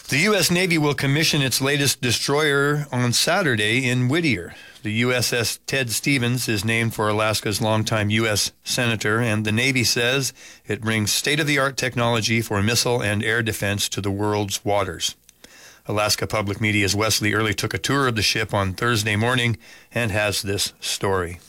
The U.S. Navy will commission its latest destroyer on Saturday in Whittier. The USS Ted Stevens is named for Alaska's longtime U.S. Senator, and the Navy says it brings state-of-the-art technology for missile and air defense to the world's waters. Alaska Public Media's Wesley Early took a tour of the ship on Thursday morning and has this story.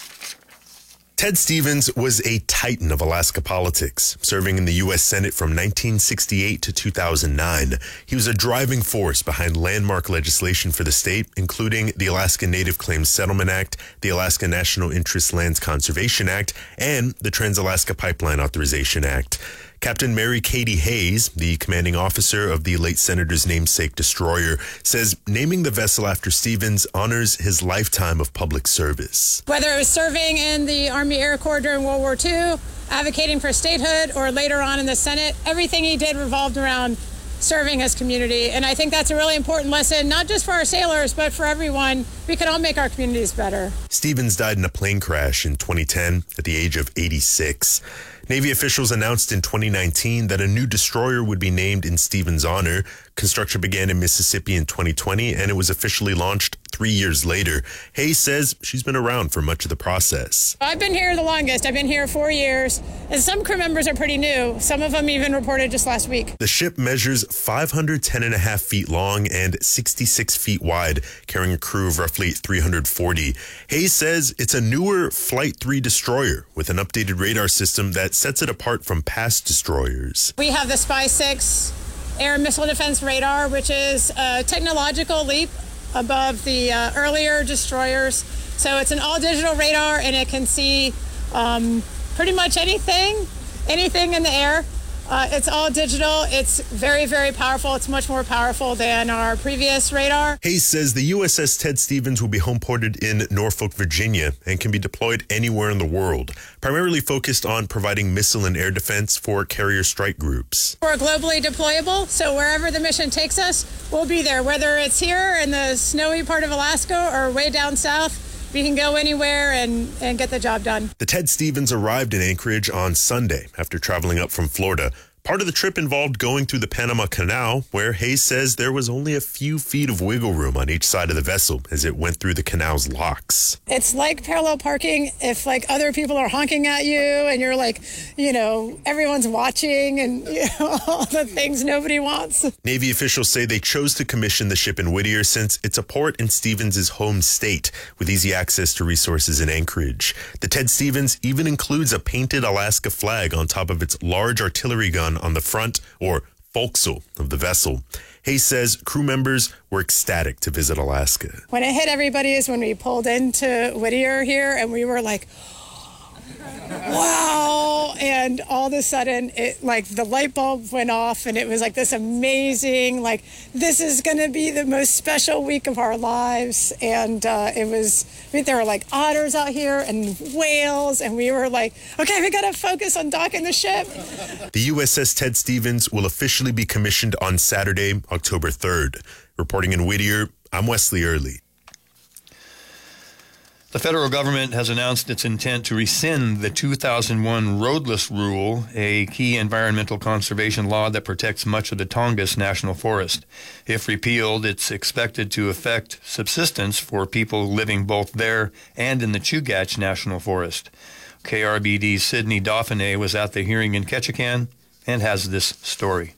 Ted Stevens was a titan of Alaska politics, serving in the U.S. Senate from 1968 to 2009. He was a driving force behind landmark legislation for the state, including the Alaska Native Claims Settlement Act, the Alaska National Interest Lands Conservation Act, and the Trans-Alaska Pipeline Authorization Act. Captain Mary Katie Hayes, the commanding officer of the late senator's namesake destroyer, says naming the vessel after Stevens honors his lifetime of public service. Whether it was serving in the Army Air Corps during World War II, advocating for statehood, or later on in the Senate, everything he did revolved around serving his community. And I think that's a really important lesson, not just for our sailors, but for everyone. We can all make our communities better. Stevens died in a plane crash in 2010 at the age of 86. Navy officials announced in 2019 that a new destroyer would be named in Stevens' honor. Construction began in Mississippi in 2020, and it was officially launched 3 years later. Hayes says she's been around for much of the process. I've been here the longest. I've been here 4 years, and some crew members are pretty new. Some of them even reported just last week. The ship measures 510.5 feet long and 66 feet wide, carrying a crew of roughly 340. Hayes says it's a newer Flight 3 destroyer with an updated radar system that sets it apart from past destroyers. We have the Spy-6 air missile defense radar, which is a technological leap above the earlier destroyers. So it's an all-digital radar, and it can see pretty much anything in the air. It's all digital. It's very, very powerful. It's much more powerful than our previous radar. Hayes says the USS Ted Stevens will be homeported in Norfolk, Virginia, and can be deployed anywhere in the world, primarily focused on providing missile and air defense for carrier strike groups. We're globally deployable, so wherever the mission takes us, we'll be there. Whether it's here in the snowy part of Alaska or way down south, we can go anywhere and get the job done. The Ted Stevens arrived in Anchorage on Sunday after traveling up from Florida. Part of the trip involved going through the Panama Canal, where Hayes says there was only a few feet of wiggle room on each side of the vessel as it went through the canal's locks. It's like parallel parking if other people are honking at you and you're everyone's watching and all the things nobody wants. Navy officials say they chose to commission the ship in Whittier since it's a port in Stevens' home state with easy access to resources in Anchorage. The Ted Stevens even includes a painted Alaska flag on top of its large artillery gun on the front, or forecastle, of the vessel. Hayes says crew members were ecstatic to visit Alaska. When it hit everybody is when we pulled into Whittier here, and we were like, wow, and all of a sudden the light bulb went off, and it was this amazing, this is going to be the most special week of our lives. And there were otters out here and whales, and we were okay, we got to focus on docking the ship. The USS Ted Stevens will officially be commissioned on Saturday, October 3rd. Reporting in Whittier, I'm Wesley Early. The federal government has announced its intent to rescind the 2001 roadless rule, a key environmental conservation law that protects much of the Tongass National Forest. If repealed, it's expected to affect subsistence for people living both there and in the Chugach National Forest. KRBD's Sydney Dauphiné was at the hearing in Ketchikan and has this story.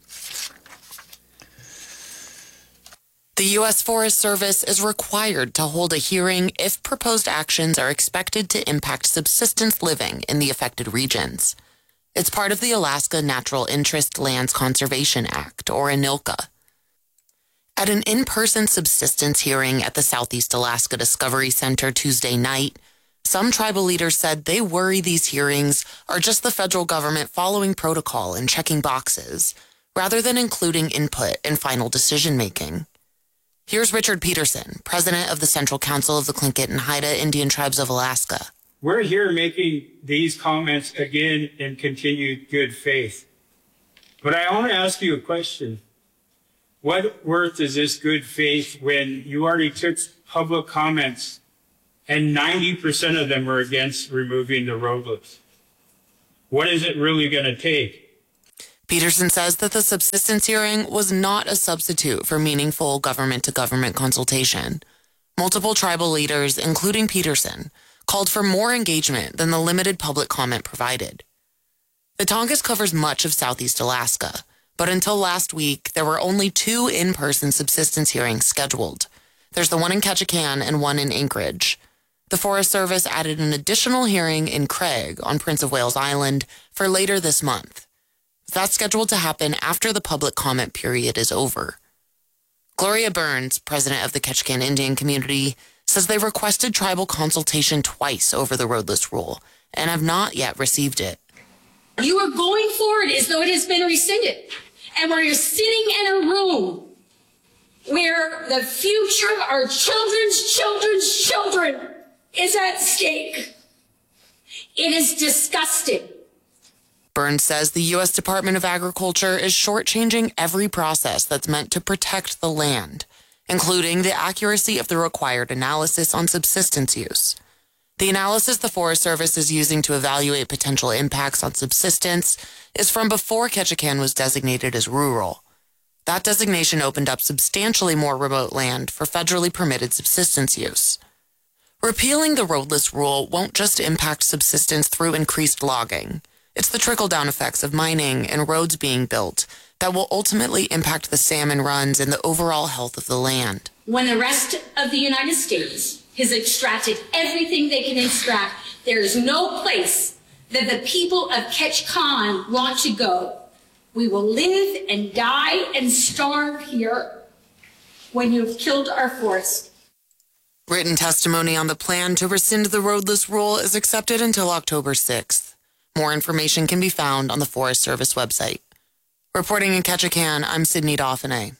The U.S. Forest Service is required to hold a hearing if proposed actions are expected to impact subsistence living in the affected regions. It's part of the Alaska Natural Interest Lands Conservation Act, or ANILCA. At an in-person subsistence hearing at the Southeast Alaska Discovery Center Tuesday night, some tribal leaders said they worry these hearings are just the federal government following protocol and checking boxes, rather than including input in final decision-making. Here's Richard Peterson, president of the Central Council of the Tlingit and Haida Indian Tribes of Alaska. We're here making these comments again in continued good faith. But I want to ask you a question. What worth is this good faith when you already took public comments and 90% of them are against removing the roadless? What is it really going to take? Peterson says that the subsistence hearing was not a substitute for meaningful government-to-government consultation. Multiple tribal leaders, including Peterson, called for more engagement than the limited public comment provided. The Tongass covers much of southeast Alaska, but until last week, there were only 2 in-person subsistence hearings scheduled. There's the one in Ketchikan and one in Anchorage. The Forest Service added an additional hearing in Craig on Prince of Wales Island for later this month. That's scheduled to happen after the public comment period is over. Gloria Burns, president of the Ketchikan Indian community, says they requested tribal consultation twice over the roadless rule and have not yet received it. You are going forward as though it has been rescinded. And where you're sitting in a room where the future of our children's children is at stake. It is disgusting. Burns says the U.S. Department of Agriculture is shortchanging every process that's meant to protect the land, including the accuracy of the required analysis on subsistence use. The analysis the Forest Service is using to evaluate potential impacts on subsistence is from before Ketchikan was designated as rural. That designation opened up substantially more remote land for federally permitted subsistence use. Repealing the roadless rule won't just impact subsistence through increased logging. It's the trickle-down effects of mining and roads being built that will ultimately impact the salmon runs and the overall health of the land. When the rest of the United States has extracted everything they can extract, there is no place that the people of Ketchikan want to go. We will live and die and starve here when you've killed our forest. Written testimony on the plan to rescind the roadless rule is accepted until October 6th. More information can be found on the Forest Service website. Reporting in Ketchikan, I'm Sydney Dauphiné.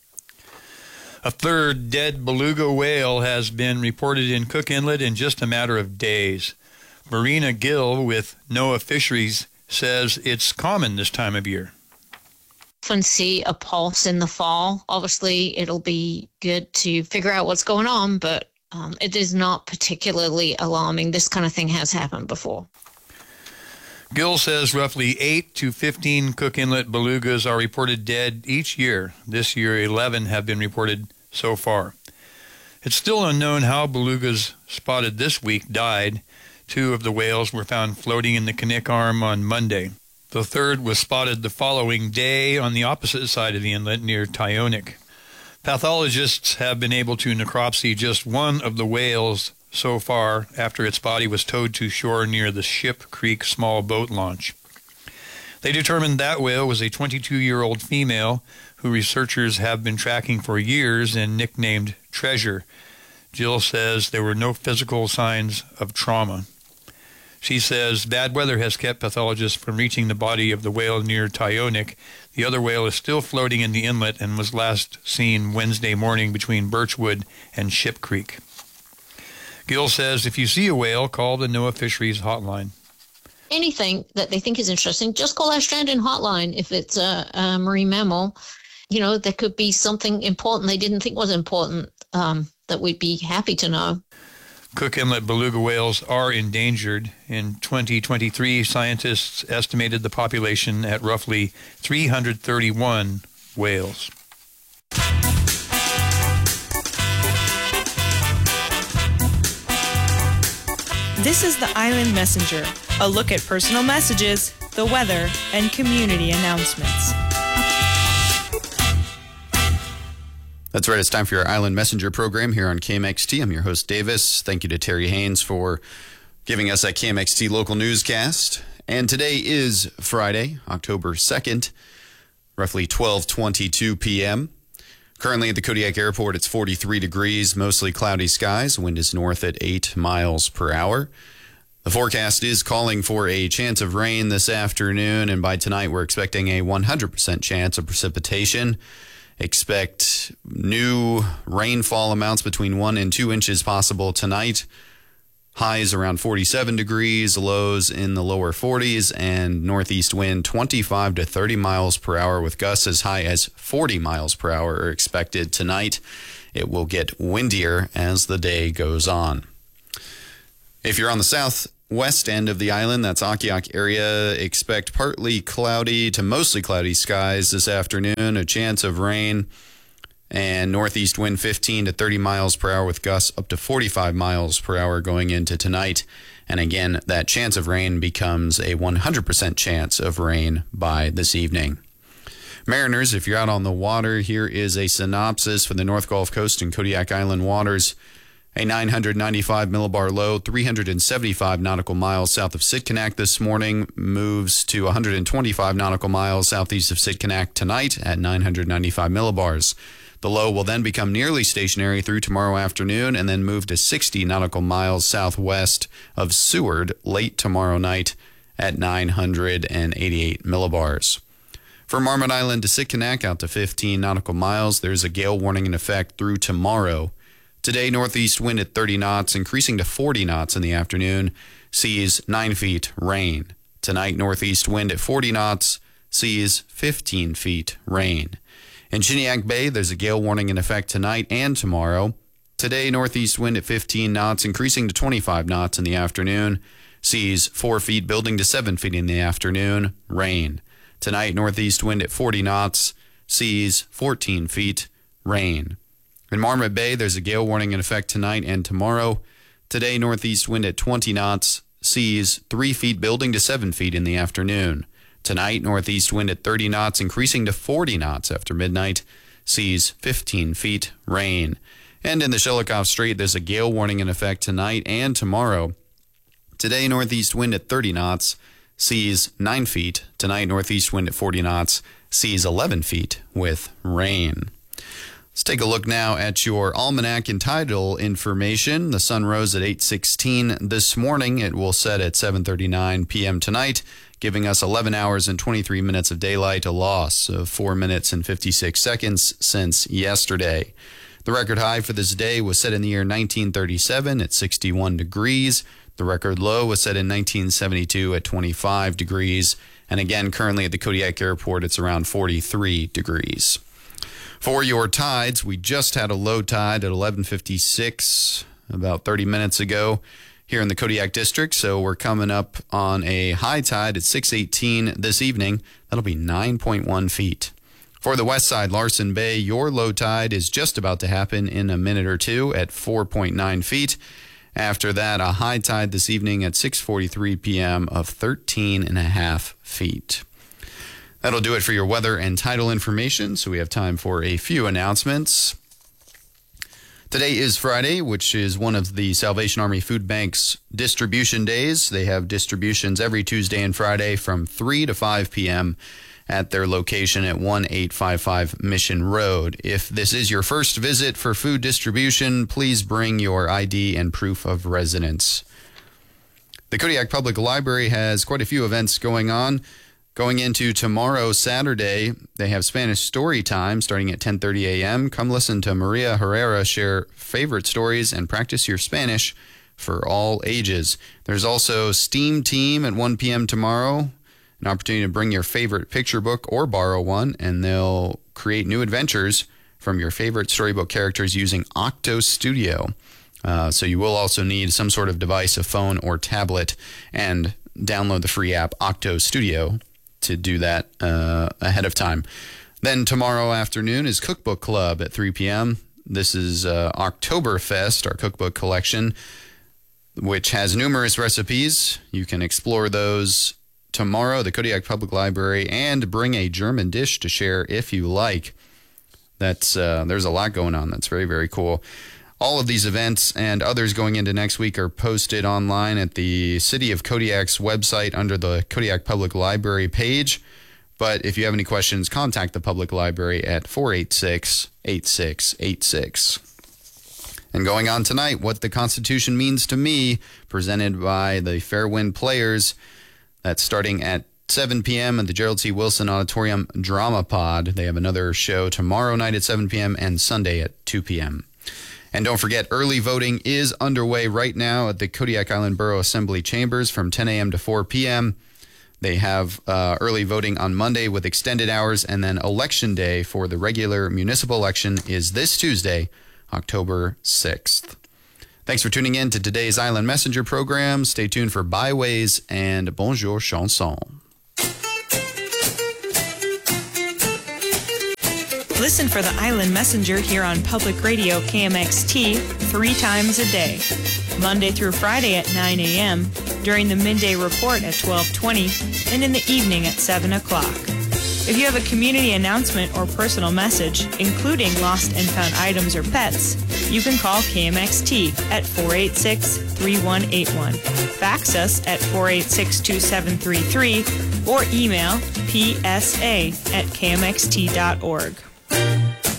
A third dead beluga whale has been reported in Cook Inlet in just a matter of days. Marina Gill with NOAA Fisheries says it's common this time of year. Often see a pulse in the fall. Obviously, it'll be good to figure out what's going on, but it is not particularly alarming. This kind of thing has happened before. Gill says roughly 8 to 15 Cook Inlet belugas are reported dead each year. This year, 11 have been reported so far. It's still unknown how belugas spotted this week died. 2 of the whales were found floating in the Knik Arm on Monday. The third was spotted the following day on the opposite side of the inlet near Tyonek. Pathologists have been able to necropsy just one of the whales so far after its body was towed to shore near the Ship Creek small boat launch. They determined that whale was a 22-year-old female who researchers have been tracking for years and nicknamed Treasure. Jill says there were no physical signs of trauma. She says bad weather has kept pathologists from reaching the body of the whale near Tyonek. The other whale is still floating in the inlet and was last seen Wednesday morning between Birchwood and Ship Creek. Gill says if you see a whale, call the NOAA Fisheries hotline. Anything that they think is interesting, just call our Strandon hotline. If it's a marine mammal, there could be something important they didn't think was important that we'd be happy to know. Cook Inlet beluga whales are endangered. In 2023, scientists estimated the population at roughly 331 whales. This is the Island Messenger, a look at personal messages, the weather, and community announcements. That's right. It's time for your Island Messenger program here on KMXT. I'm your host, Davis. Thank you to Terry Haynes for giving us that KMXT local newscast. And today is Friday, October 2nd, roughly 12:22 p.m. Currently at the Kodiak Airport, it's 43 degrees, mostly cloudy skies. Wind is north at 8 miles per hour. The forecast is calling for a chance of rain this afternoon, and by tonight we're expecting a 100% chance of precipitation. Expect new rainfall amounts between 1 and 2 inches possible tonight. Highs around 47 degrees, lows in the lower 40s, and northeast wind 25 to 30 miles per hour with gusts as high as 40 miles per hour are expected tonight. It will get windier as the day goes on. If you're on the south west end of the island, that's Akiak area, expect partly cloudy to mostly cloudy skies this afternoon, a chance of rain, and northeast wind 15 to 30 miles per hour with gusts up to 45 miles per hour going into tonight. And again, that chance of rain becomes a 100% chance of rain by this evening. Mariners, if you're out on the water, here is a synopsis for the North Gulf Coast and Kodiak Island waters. A 995 millibar low, 375 nautical miles south of Sitkinak this morning, moves to 125 nautical miles southeast of Sitkinak tonight at 995 millibars. The low will then become nearly stationary through tomorrow afternoon and then move to 60 nautical miles southwest of Seward late tomorrow night at 988 millibars. From Marmot Island to Sitkinak out to 15 nautical miles, there's a gale warning in effect through tomorrow. Today, northeast wind at 30 knots, increasing to 40 knots in the afternoon, seas 9 feet, rain. Tonight, northeast wind at 40 knots, seas 15 feet, rain. In Chiniak Bay, there's a gale warning in effect tonight and tomorrow. Today, northeast wind at 15 knots, increasing to 25 knots in the afternoon, seas 4 feet, building to 7 feet in the afternoon, rain. Tonight, northeast wind at 40 knots, seas 14 feet, rain. In Marmot Bay, there's a gale warning in effect tonight and tomorrow. Today, northeast wind at 20 knots, seas 3 feet, building to 7 feet in the afternoon. Tonight, northeast wind at 30 knots, increasing to 40 knots after midnight, seas 15 feet, rain. And in the Shelikof Strait, there's a gale warning in effect tonight and tomorrow. Today, northeast wind at 30 knots, seas 9 feet. Tonight, northeast wind at 40 knots, seas 11 feet with rain. Let's take a look now at your almanac and tidal information. The sun rose at 8:16 this morning. It will set at 7:39 p.m. tonight, giving us 11 hours and 23 minutes of daylight, a loss of 4 minutes and 56 seconds since yesterday. The record high for this day was set in the year 1937 at 61 degrees. The record low was set in 1972 at 25 degrees. And again, currently at the Kodiak Airport, it's around 43 degrees. For your tides, we just had a low tide at 11:56 about 30 minutes ago here in the Kodiak District. So we're coming up on a high tide at 6:18 this evening. That'll be 9.1 feet. For the west side, Larsen Bay, your low tide is just about to happen in a minute or two at 4.9 feet. After that, a high tide this evening at 6:43 p.m. of 13.5 feet. That'll do it for your weather and tidal information, so we have time for a few announcements. Today is Friday, which is one of the Salvation Army Food Bank's distribution days. They have distributions every Tuesday and Friday from 3 to 5 p.m. at their location at 1855 Mission Road. If this is your first visit for food distribution, please bring your ID and proof of residence. The Kodiak Public Library has quite a few events going on. Going into tomorrow, Saturday, they have Spanish story time starting at 10:30 a.m. Come listen to Maria Herrera share favorite stories and practice your Spanish for all ages. There's also STEAM Team at 1 p.m. tomorrow, an opportunity to bring your favorite picture book or borrow one, and they'll create new adventures from your favorite storybook characters using Octo Studio. So you will also need some sort of device, a phone or tablet, and download the free app Octo Studio to do that ahead of time. Then tomorrow afternoon is Cookbook Club at 3 p.m. This is Oktoberfest, our cookbook collection, which has numerous recipes. You can explore those tomorrow, the Kodiak Public Library, and bring a German dish to share if you like. There's a lot going on. That's very, very cool. All of these events and others going into next week are posted online at the City of Kodiak's website under the Kodiak Public Library page. But if you have any questions, contact the Public Library at 486-8686. And going on tonight, What the Constitution Means to Me, presented by the Fairwind Players. That's starting at 7 p.m. at the Gerald C. Wilson Auditorium Drama Pod. They have another show tomorrow night at 7 p.m. and Sunday at 2 p.m. And don't forget, early voting is underway right now at the Kodiak Island Borough Assembly Chambers from 10 a.m. to 4 p.m. They have early voting on Monday with extended hours, and then Election Day for the regular municipal election is this Tuesday, October 6th. Thanks for tuning in to today's Island Messenger program. Stay tuned for Byways and Bonjour Chanson. Listen for the Island Messenger here on Public Radio KMXT 3 times a day, Monday through Friday at 9 a.m., during the midday report at 12:20, and in the evening at 7 o'clock. If you have a community announcement or personal message, including lost and found items or pets, you can call KMXT at 486-3181, fax us at 486-2733, or email psa@kmxt.org.